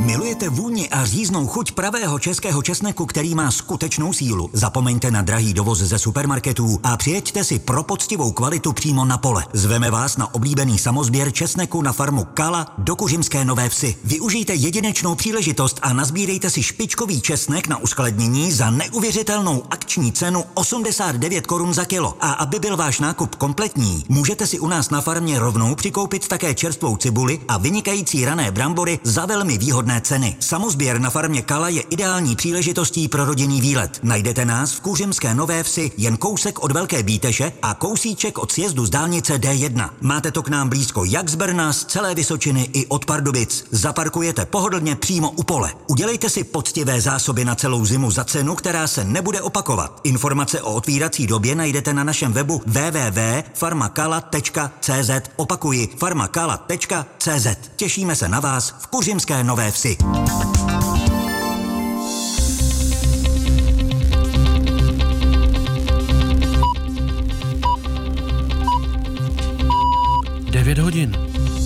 Milujete vůni a říznou chuť pravého českého česneku, který má skutečnou sílu? Zapomeňte na drahý dovoz ze supermarketů a přijeďte si pro poctivou kvalitu přímo na pole. Zveme vás na oblíbený samosběr česneku na farmu Kala do Kuřimské Nové Vsi. Využijte jedinečnou příležitost a nazbírejte si špičkový česnek na uskladnění za neuvěřitelnou akční cenu 89 korun za kilo. A aby byl váš nákup kompletní, můžete si u nás na farmě rovnou přikoupit také čerstvou cibuli a vynikající rané brambory za velmi výhodné ceny. Samosběr na farmě Kala je ideální příležitostí pro rodinný výlet. Najdete nás v Kuřimské Nové Vsi jen kousek od Velké Bíteše a kousíček od sjezdu z dálnice D1. Máte to k nám blízko jak z Brna, z celé Vysočiny i od Pardubic. Zaparkujete pohodlně přímo u pole. Udělejte si poctivé zásoby na celou zimu za cenu, která se nebude opakovat. Informace o otvírací době najdete na našem webu www.farmakala.cz. Opakuji, farmakala.cz. Těšíme se na vás v Kuřimské Nové Vsi. hodin.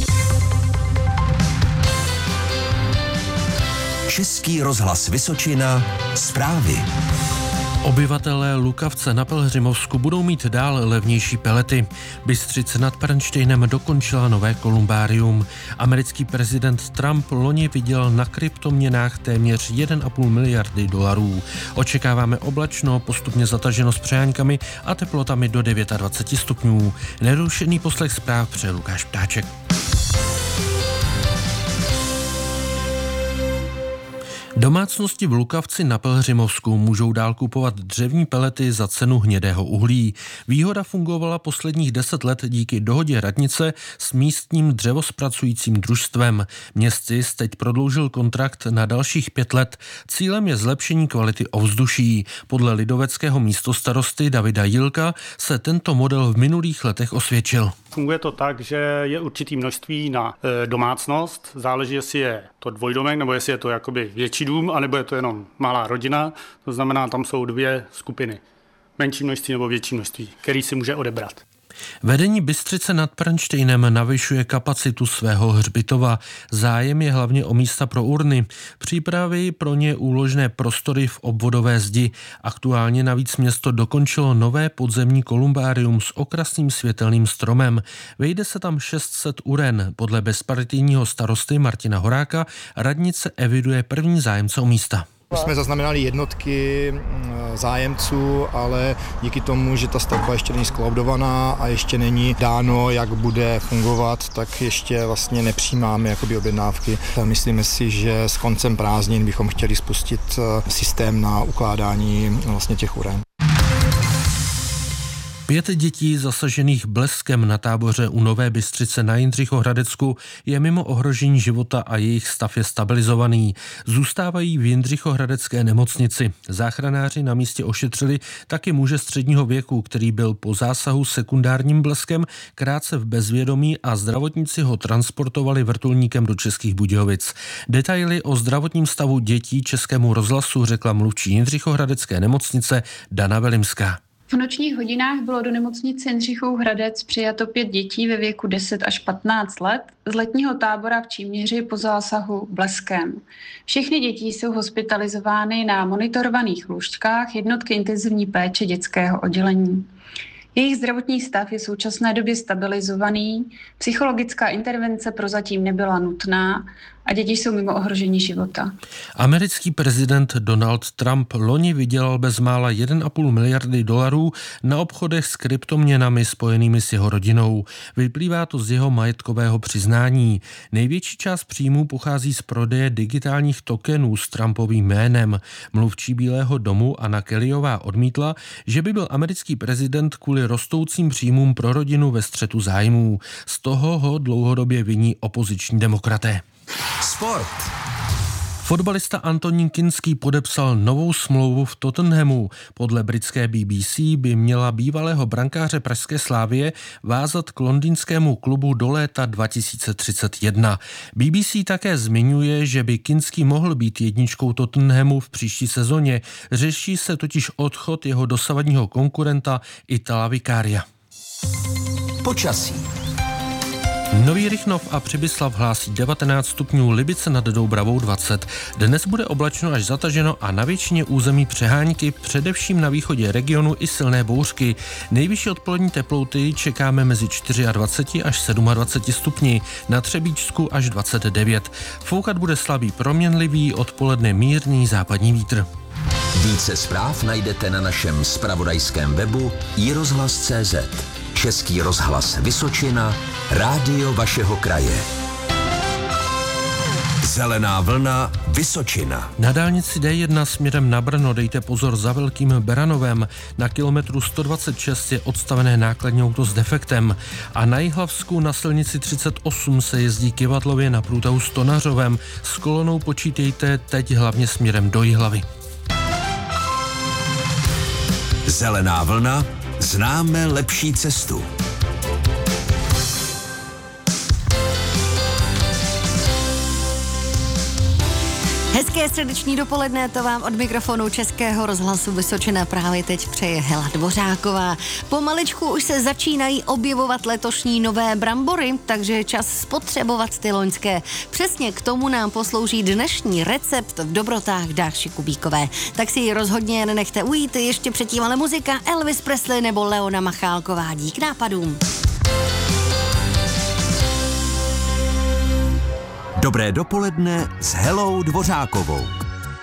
Český rozhlas Vysočina, zprávy. Obyvatelé Lukavce na Pelhřimovsku budou mít dál levnější pelety. Bystřice nad Pernštejnem dokončila nové kolumbárium. Americký prezident Trump loni vydělal na kryptoměnách téměř 1,5 miliardy dolarů. Očekáváme oblačno, postupně zataženo s přejáňkami a teplotami do 29 stupňů. Nerušený poslech zpráv přeje Lukáš Ptáček. Domácnosti v Lukavci na Pelhřimovsku můžou dál kupovat dřevní pelety za cenu hnědého uhlí. Výhoda fungovala posledních 10 let díky dohodě radnice s místním dřevospracujícím družstvem. Městsys teď prodloužil kontrakt na dalších 5 let. Cílem je zlepšení kvality ovzduší. Podle lidoveckého místostarosty Davida Jilka se tento model v minulých letech osvědčil. Funguje to tak, že je určitý množství na domácnost. Záleží, jestli je to dvojdomek, nebo jestli je to jakoby větší dům, anebo je to jenom malá rodina. To znamená, tam jsou 2 skupiny. Menší množství nebo větší množství, který si může odebrat. Vedení Bystřice nad Pernštejnem navyšuje kapacitu svého hřbitova. Zájem je hlavně o místa pro urny. Přípravy pro ně úložné prostory v obvodové zdi. Aktuálně navíc město dokončilo nové podzemní kolumbárium s okrasným světelným stromem. Vejde se tam 600 uren. Podle bezpartijního starosty Martina Horáka radnice eviduje první zájemce o místa. Už jsme zaznamenali jednotky zájemců, ale díky tomu, že ta stavba ještě není skolaudovaná a ještě není dáno, jak bude fungovat, tak ještě vlastně nepřijímáme jakoby objednávky. Myslíme si, že s koncem prázdnin bychom chtěli spustit systém na ukládání vlastně těch uren. 5 dětí zasažených bleskem na táboře u Nové Bystřice na Jindřichohradecku je mimo ohrožení života a jejich stav je stabilizovaný. Zůstávají v Jindřichohradecké nemocnici. Záchranáři na místě ošetřili taky muže středního věku, který byl po zásahu sekundárním bleskem krátce v bezvědomí a zdravotníci ho transportovali vrtulníkem do Českých Budějovic. Detaily o zdravotním stavu dětí Českému rozhlasu řekla mluvčí Jindřichohradecké nemocnice Dana Velimská. V nočních hodinách bylo do nemocnice Jindřichův Hradec přijato 5 dětí ve věku 10 až 15 let z letního tábora v Číměři po zásahu bleskem. Všechny děti jsou hospitalizovány na monitorovaných lůžkách jednotky intenzivní péče dětského oddělení. Jejich zdravotní stav je v současné době stabilizovaný, psychologická intervence prozatím nebyla nutná a děti jsou mimo ohrožení života. Americký prezident Donald Trump loni vydělal bezmála 1,5 miliardy dolarů na obchodech s kryptoměnami spojenými s jeho rodinou. Vyplývá to z jeho majetkového přiznání. Největší část příjmů pochází z prodeje digitálních tokenů s Trumpovým jménem. Mluvčí Bílého domu Anna Kellyová odmítla, že by byl americký prezident kvůli rostoucím příjmům pro rodinu ve střetu zájmů. Z toho ho dlouhodobě viní opoziční demokraté. Sport. Fotbalista Antonín Kinský podepsal novou smlouvu v Tottenhamu. Podle britské BBC by měla bývalého brankáře pražské Slavie vázat k londýnskému klubu do léta 2031. BBC také zmiňuje, že by Kinský mohl být jedničkou Tottenhamu v příští sezóně. Řeší se totiž odchod jeho dosavadního konkurenta Itala Vicaria. Počasí. Nový Rychnov a Přibyslav hlásí 19 stupňů, Libice nad Doubravou 20. Dnes bude oblačno až zataženo a na většině území přehánky, především na východě regionu i silné bouřky. Nejvyšší odpolední teploty čekáme mezi 24 až 27 stupni, na Třebíčsku až 29. Foukat bude slabý proměnlivý, odpoledne mírný západní vítr. Více zpráv najdete na našem zpravodajském webu iRozhlas.cz. Český rozhlas Vysočina, rádio vašeho kraje. Zelená vlna Vysočina. Na dálnici D1 směrem na Brno dejte pozor za Velkým Beranovem. Na kilometru 126 je odstavené nákladní auto s defektem. A na Jihlavsku na silnici 38 se jezdí Kyvadlově na průtahu s Tonařovem. S kolonou počítejte teď hlavně směrem do Jihlavy. Zelená vlna, známe lepší cestu. Hezké středeční dopoledne, to vám od mikrofonu Českého rozhlasu Vysočina právě teď přeje Hela Dvořáková. Pomaličku už se začínají objevovat letošní nové brambory, takže je čas spotřebovat ty loňské. Přesně k tomu nám poslouží dnešní recept v dobrotách Dáši Kubíkové. Tak si ji rozhodně nenechte ujít, ještě předtím ale muzika Elvis Presley nebo Leona Machálková. Dík nápadům. Dobré dopoledne s Helou Dvořákovou.